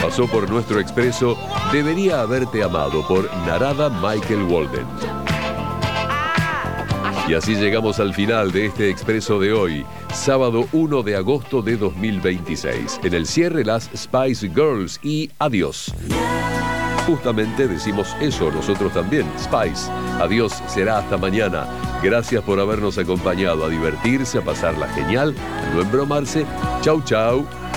Pasó por nuestro expreso Debería haberte amado por Narada Michael Walden. Y así llegamos al final de este expreso de hoy, sábado 1 de agosto de 2026. En el cierre, las Spice Girls y adiós. Justamente decimos eso nosotros también, Spice. Adiós, será hasta mañana. Gracias por habernos acompañado, a divertirse, a pasarla genial, a no embromarse. Chau, chau.